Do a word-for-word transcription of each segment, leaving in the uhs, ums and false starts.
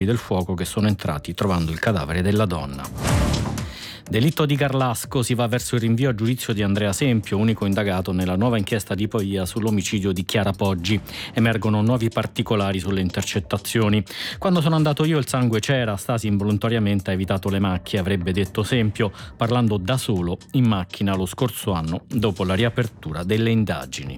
del fuoco che sono entrati trovando il cadavere della donna. Delitto di Carlasco, si va verso il rinvio a giudizio di Andrea Sempio, unico indagato nella nuova inchiesta di Pavia sull'omicidio di Chiara Poggi. Emergono nuovi particolari sulle intercettazioni. Quando sono andato io il sangue c'era, Stasi involontariamente ha evitato le macchie, avrebbe detto Sempio, parlando da solo in macchina lo scorso anno, dopo la riapertura delle indagini.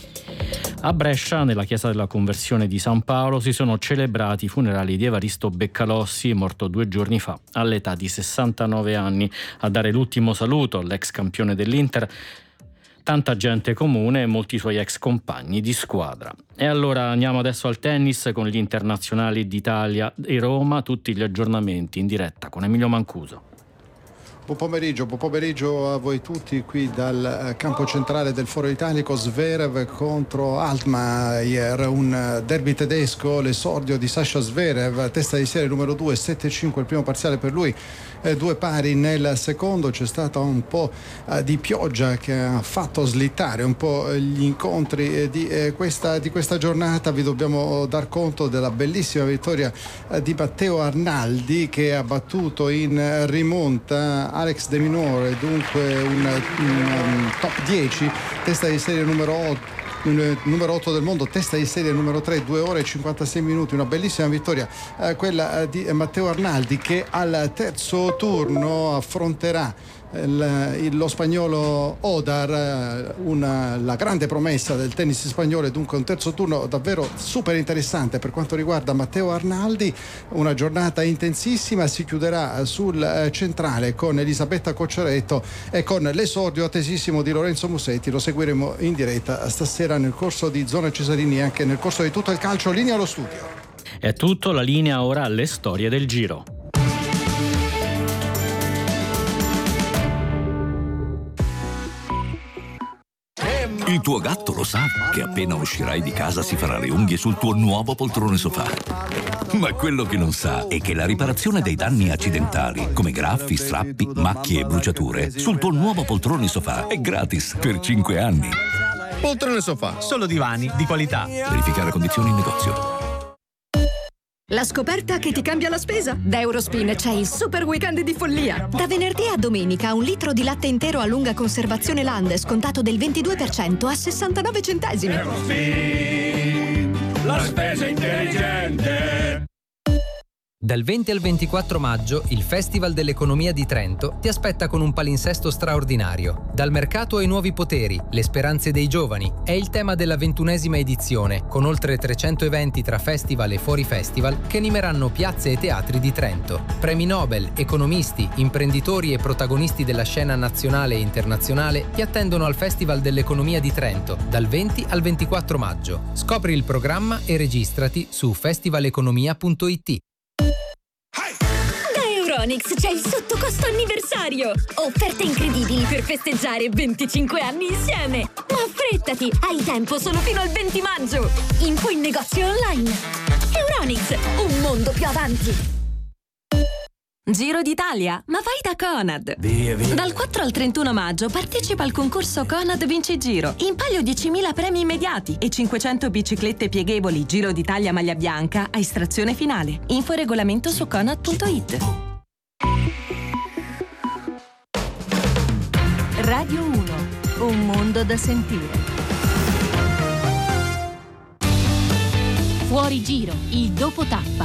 A Brescia, nella chiesa della Conversione di San Paolo, si sono celebrati i funerali di Evaristo Beccalossi, morto due giorni fa all'età di sessantanove anni. A dare l'ultimo saluto all'ex campione dell'Inter, tanta gente comune e molti suoi ex compagni di squadra. E allora andiamo adesso al tennis con gli internazionali d'Italia e Roma, tutti gli aggiornamenti in diretta con Emilio Mancuso. Buon pomeriggio, buon pomeriggio a voi tutti qui dal campo centrale del Foro Italico. Zverev contro Altmaier, un derby tedesco, l'esordio di Sasha Zverev, testa di serie numero due, sette cinque il primo parziale per lui, eh, due pari nel secondo. C'è stata un po' eh, di pioggia che ha fatto slittare un po' gli incontri eh, di, eh, questa, di questa giornata. Vi dobbiamo dar conto della bellissima vittoria eh, di Matteo Arnaldi, che ha battuto in rimonta Alex De Minaur, dunque un, un top dieci, testa di serie numero otto. Numero otto del mondo, testa di serie numero tre, due ore e cinquantasei minuti, una bellissima vittoria eh, quella di Matteo Arnaldi, che al terzo turno affronterà il, lo spagnolo Odar, una, la grande promessa del tennis spagnolo. Dunque un terzo turno davvero super interessante per quanto riguarda Matteo Arnaldi, una giornata intensissima. Si chiuderà sul centrale con Elisabetta Cocciaretto e con l'esordio attesissimo di Lorenzo Musetti. Lo seguiremo in diretta stasera nel corso di Zona Cesarini e anche nel corso di tutto il calcio. Linea allo studio. È tutto, la linea ora alle storie del Giro. Il tuo gatto lo sa che appena uscirai di casa si farà le unghie sul tuo nuovo poltrone sofà. Ma quello che non sa è che la riparazione dei danni accidentali, come graffi, strappi, macchie e bruciature, sul tuo nuovo poltrone sofà è gratis per cinque anni. Poltrone sofà, solo divani di qualità. Verificare condizioni in negozio. La scoperta che ti cambia la spesa? Da Eurospin c'è il super weekend di follia. Da venerdì a domenica un litro di latte intero a lunga conservazione Lande scontato del ventidue per cento a sessantanove centesimi. Eurospin, la spesa intelligente. Dal venti al ventiquattro maggio il Festival dell'Economia di Trento ti aspetta con un palinsesto straordinario. Dal mercato ai nuovi poteri, le speranze dei giovani è il tema della ventunesima edizione, con oltre trecento eventi tra festival e fuori festival che animeranno piazze e teatri di Trento. Premi Nobel, economisti, imprenditori e protagonisti della scena nazionale e internazionale ti attendono al Festival dell'Economia di Trento dal venti al ventiquattro maggio. Scopri il programma e registrati su festivaleconomia punto it. Euronics c'è il sottocosto anniversario! Offerte incredibili per festeggiare venticinque anni insieme! Ma affrettati! Hai tempo solo fino al venti maggio! Info in negozio online! Euronics, un mondo più avanti! Giro d'Italia, ma vai da Conad! Via, via. Dal quattro al trentuno maggio partecipa al concorso Conad Vinci Giro. In palio diecimila premi immediati e cinquecento biciclette pieghevoli Giro d'Italia maglia bianca a estrazione finale. Info e regolamento su conad punto it. Radio uno, un mondo da sentire. Fuori giro, il dopo tappa.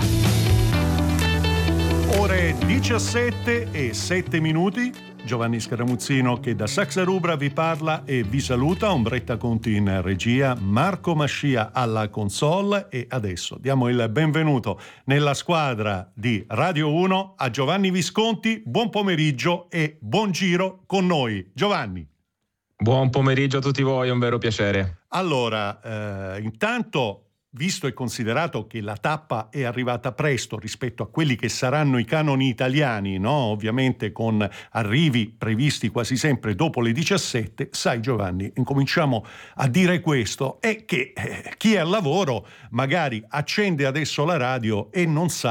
Ore diciassette e sette minuti. Giovanni Scaramuzzino che da Saxa Rubra vi parla e vi saluta. Ombretta Conti in regia, Marco Mascia alla console e adesso diamo il benvenuto nella squadra di Radio uno a Giovanni Visconti. Buon pomeriggio e buon giro con noi. Giovanni. Buon pomeriggio a tutti voi, è un vero piacere. Allora, eh, intanto, visto e considerato che la tappa è arrivata presto rispetto a quelli che saranno i canoni italiani, no? Ovviamente con arrivi previsti quasi sempre dopo le diciassette, sai Giovanni, incominciamo a dire questo, è che eh, chi è al lavoro magari accende adesso la radio e non sa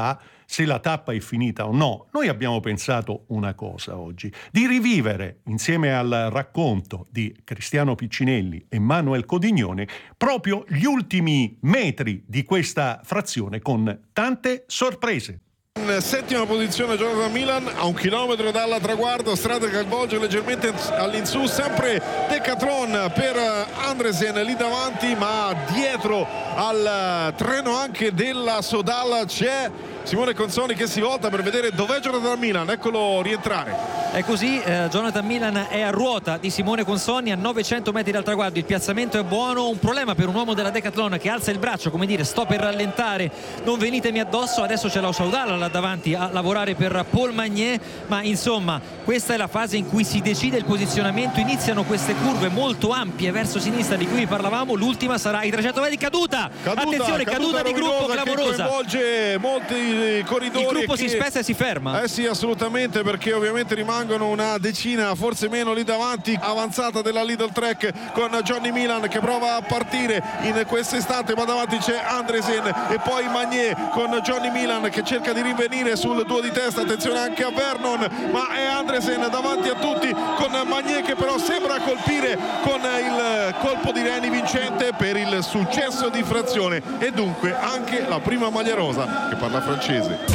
se la tappa è finita o no. Noi abbiamo pensato una cosa oggi, di rivivere insieme al racconto di Cristiano Piccinelli e Manuel Codignone proprio gli ultimi metri di questa frazione con tante sorprese. In settima posizione Jonathan Milan, a un chilometro dal traguardo, strada che avvolge leggermente all'insù, sempre Decathlon per Andresen lì davanti, ma dietro al treno anche della Sodal c'è Simone Consoni che si volta per vedere dov'è Jonathan Milan, eccolo rientrare. È così, eh, Jonathan Milan è a ruota di Simone Consoni a novecento metri dal traguardo, il piazzamento è buono, un problema per un uomo della Decathlon che alza il braccio come dire sto per rallentare, non venitemi addosso, adesso c'è la Saudala là davanti a lavorare per Paul Magnier, ma insomma questa è la fase in cui si decide il posizionamento, iniziano queste curve molto ampie verso sinistra di cui parlavamo, l'ultima sarà i trecento metri, caduta, caduta attenzione, caduta, caduta di gruppo clamorosa, che coinvolge molti corridori, il gruppo che, si spezza e si ferma. Eh sì, assolutamente, perché ovviamente rimangono una decina, forse meno lì davanti, avanzata della Lidl Trek con Johnny Milan che prova a partire in questo istante, ma davanti c'è Andresen e poi Magnier con Johnny Milan che cerca di rinvenire sul duo di testa, attenzione anche a Vernon, ma è Andresen davanti a tutti con Magnier che però sembra colpire con il colpo di reni vincente per il successo di frazione e dunque anche la prima maglia rosa che parla francese.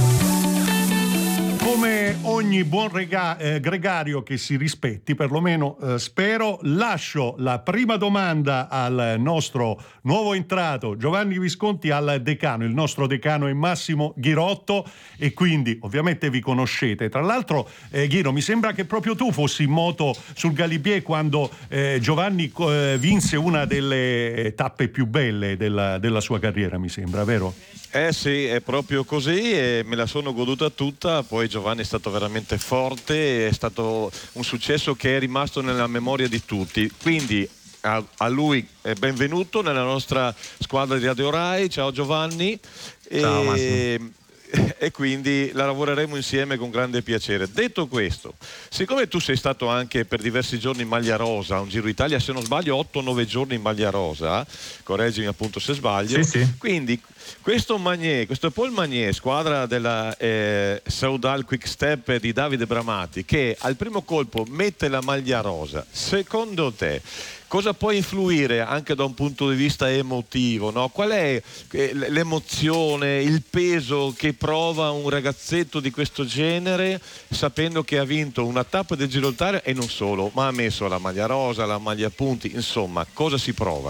Come ogni buon rega- eh, gregario che si rispetti, perlomeno eh, spero, lascio la prima domanda al nostro nuovo entrato Giovanni Visconti, al decano. Il nostro decano è Massimo Ghirotto e quindi ovviamente vi conoscete. Tra l'altro eh, Ghiro, mi sembra che proprio tu fossi in moto sul Galibier quando eh, Giovanni eh, vinse una delle tappe più belle della, della sua carriera, mi sembra, vero? Eh sì, è proprio così e me la sono goduta tutta. Poi Giovanni è stato veramente forte, è stato un successo che è rimasto nella memoria di tutti, quindi a, a lui è benvenuto nella nostra squadra di Radio Rai. Ciao Giovanni. Ciao e... Massimo. E quindi la lavoreremo insieme con grande piacere. Detto questo, siccome tu sei stato anche per diversi giorni in maglia rosa, un Giro Italia, se non sbaglio otto nove giorni in maglia rosa, correggimi appunto se sbaglio, sì, sì. Quindi questo Magnier, questo Paul Magnier, squadra della eh, Saudal Quick Step di Davide Bramati, che al primo colpo mette la maglia rosa, secondo te cosa può influire anche da un punto di vista emotivo, no? Qual è l'emozione, il peso che prova un ragazzetto di questo genere sapendo che ha vinto una tappa del Giro d'Italia e non solo, ma ha messo la maglia rosa, la maglia a punti, insomma, cosa si prova?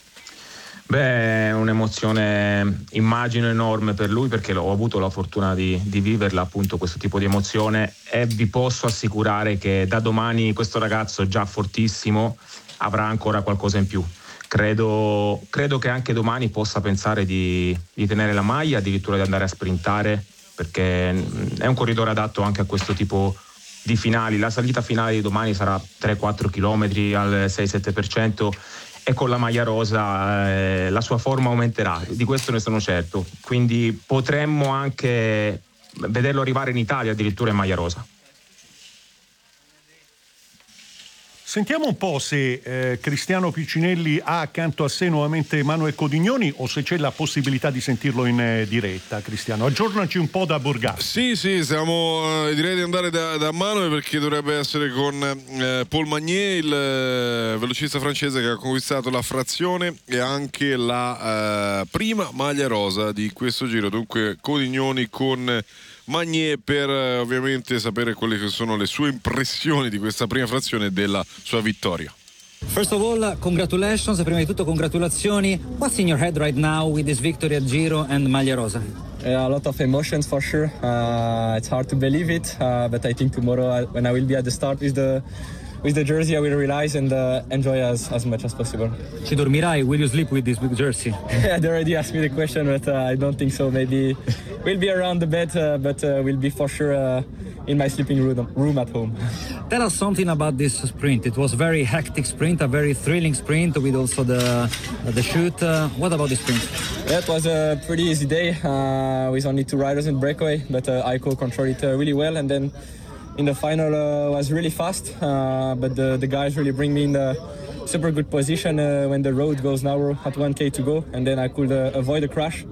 Beh, è un'emozione, immagino, enorme per lui, perché ho avuto la fortuna di, di viverla, appunto, questo tipo di emozione, e vi posso assicurare che da domani questo ragazzo già fortissimo avrà ancora qualcosa in più. Credo, credo che anche domani possa pensare di, di tenere la maglia, addirittura di andare a sprintare, perché è un corridore adatto anche a questo tipo di finali. La salita finale di domani sarà tre quattro chilometri al sei sette per cento e con la maglia rosa eh, la sua forma aumenterà, di questo ne sono certo, quindi potremmo anche vederlo arrivare in Italia addirittura in maglia rosa. Sentiamo un po' se eh, Cristiano Piccinelli ha accanto a sé nuovamente Manuel Codignoni o se c'è la possibilità di sentirlo in eh, diretta. Cristiano, aggiornaci un po' da Burgas. Sì, sì, stiamo, eh, direi di andare da, da Manuel, perché dovrebbe essere con eh, Paul Magnier, il eh, velocista francese che ha conquistato la frazione e anche la eh, prima maglia rosa di questo giro. Dunque Codignoni con Magnier per eh, ovviamente sapere quelle che sono le sue impressioni di questa prima frazione e della sua vittoria. First of all, congratulations, prima di tutto congratulazioni. What's in your head right now with this victory at Giro and Maglia Rosa? Yeah, a lot of emotions for sure. Uh, it's hard to believe it, uh, but I think tomorrow when I will be at the start with the with the jersey I will relax and uh, enjoy as, as much as possible. Ci dormirai? Will you sleep with this big jersey? Yeah, they already asked me the question, but uh, I don't think so. Maybe we'll be around the bed, uh, but uh, we'll be for sure uh, in my sleeping room, room at home. Tell us something about this sprint. It was a very hectic sprint, a very thrilling sprint with also the uh, the shoot. Uh, what about the sprint? Yeah, it was a pretty easy day uh, with only two riders in breakaway, but uh, I could control it uh, really well, and then in the final uh, was really fast, uh, but the, the guys really bring me in the super good position uh, when the road goes narrow at one K to go, and then I could uh, avoid a crash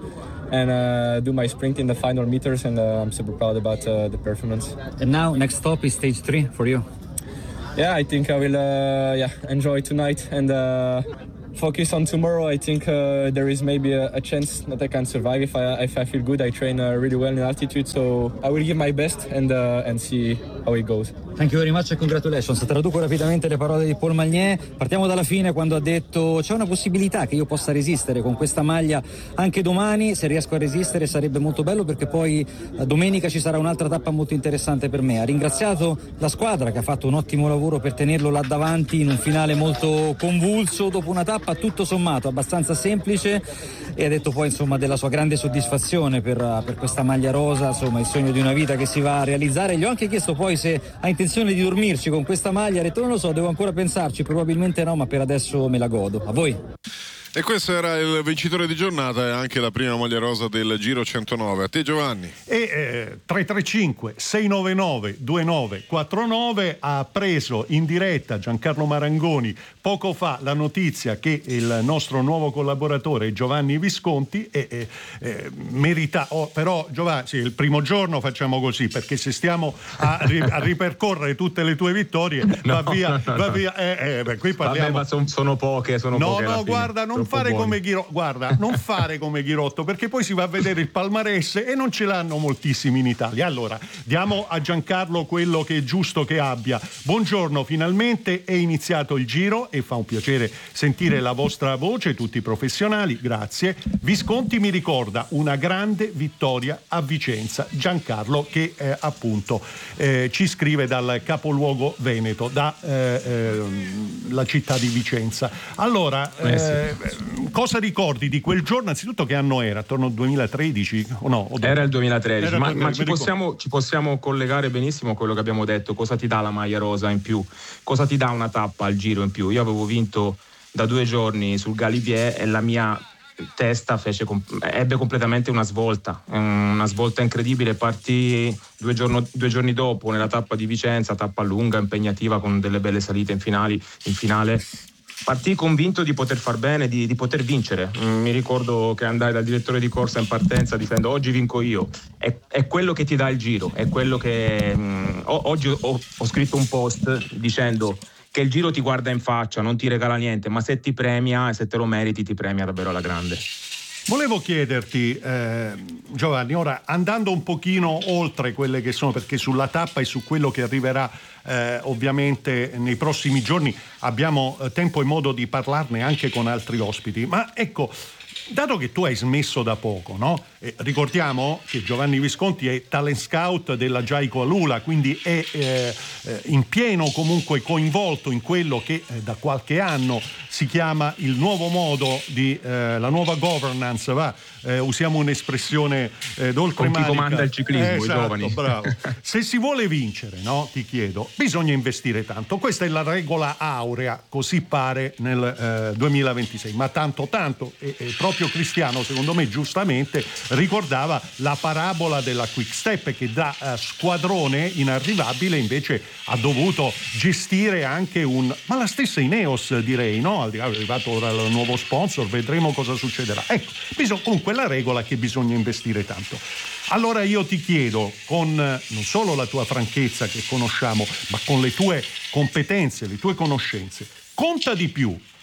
and uh, do my sprint in the final meters, and uh, I'm super proud about uh, the performance. And now next stop is stage three for you. Yeah, I think I will uh, yeah enjoy tonight and uh, focus on tomorrow. I think uh, there is maybe a, a chance that I can survive if I if I feel good. I train uh, really well in altitude, so I will give my best and uh, and see how it goes. Thank you very much and congratulations. Traduco rapidamente le parole di Paul Magnier. Partiamo dalla fine, quando ha detto: c'è una possibilità che io possa resistere con questa maglia anche domani. Se riesco a resistere sarebbe molto bello, perché poi domenica ci sarà un'altra tappa molto interessante per me. Ha ringraziato la squadra che ha fatto un ottimo lavoro per tenerlo là davanti in un finale molto convulso, dopo una tappa tutto sommato abbastanza semplice, e ha detto poi insomma della sua grande soddisfazione per, per questa maglia rosa, insomma il sogno di una vita che si va a realizzare. Gli ho anche chiesto poi se ha intenzione di dormirci con questa maglia, ha detto non lo so, devo ancora pensarci, probabilmente no, ma per adesso me la godo. A voi. E questo era il vincitore di giornata e anche la prima maglia rosa del Giro centonove. A te Giovanni. E eh, tre tre cinque sei nove nove due nove quattro nove ha preso in diretta Giancarlo Marangoni poco fa la notizia che il nostro nuovo collaboratore Giovanni Visconti è, è, è merita. Oh, però Giovanni, sì, il primo giorno facciamo così, perché se stiamo a, a ripercorrere tutte le tue vittorie no, va via, no, no, va via. Eh, eh, beh, qui parliamo. Vabbè, ma son, sono poche, sono no, poche. No, no, guarda, non fare buoni. come Ghirotto, guarda, non fare come Ghirotto, perché poi si va a vedere il palmarès e non ce l'hanno moltissimi in Italia. Allora, diamo a Giancarlo quello che è giusto che abbia. Buongiorno, finalmente è iniziato il Giro e fa un piacere sentire la vostra voce, tutti professionali, grazie. Visconti mi ricorda una grande vittoria a Vicenza. Giancarlo che eh, appunto eh, ci scrive dal capoluogo veneto, da eh, eh, la città di Vicenza. Allora, eh, sì. cosa ricordi di quel giorno? Anzitutto che anno era? Attorno al duemilatredici? O no? O era il duemilatredici, era era ma, il ma ci, possiamo, ci possiamo collegare benissimo a quello che abbiamo detto. Cosa ti dà la maglia rosa in più? Cosa ti dà una tappa al Giro in più? Io avevo vinto da due giorni sul Galibier e la mia testa fece, ebbe completamente una svolta, una svolta incredibile. Partì due, giorno, due giorni dopo nella tappa di Vicenza, tappa lunga, impegnativa, con delle belle salite in, finali, in finale. Partì convinto di poter far bene, di, di poter vincere. Mi ricordo che andai dal direttore di corsa in partenza dicendo: oggi vinco io. È, è quello che ti dà il Giro, è quello che mh, oggi ho, ho scritto un post dicendo che il Giro ti guarda in faccia, non ti regala niente, ma se ti premia e se te lo meriti ti premia davvero alla grande. Volevo chiederti, eh, Giovanni, ora andando un pochino oltre quelle che sono, perché sulla tappa e su quello che arriverà eh, ovviamente nei prossimi giorni abbiamo eh, tempo e modo di parlarne anche con altri ospiti, ma ecco, dato che tu hai smesso da poco, no? Eh, ricordiamo che Giovanni Visconti è talent scout della Giaico Alula, quindi è eh, eh, in pieno comunque coinvolto in quello che eh, da qualche anno si chiama il nuovo modo di eh, la nuova governance, va? Eh, usiamo un'espressione eh, d'oltremanica. Con chi comanda il ciclismo, eh, esatto, i giovani. Bravo. Se si vuole vincere, no? Ti chiedo, bisogna investire tanto. Questa è la regola aurea, così pare nel eh, duemilaventisei, ma tanto tanto e, e proprio Cristiano, secondo me giustamente, ricordava la parabola della Quick Step, che da uh, squadrone inarrivabile invece ha dovuto gestire anche un, ma la stessa Ineos direi, no? È arrivato ora il nuovo sponsor, vedremo cosa succederà. Ecco, bisogna, comunque la regola è che bisogna investire tanto. Allora io ti chiedo, con non solo la tua franchezza che conosciamo, ma con le tue competenze, le tue conoscenze, conta di più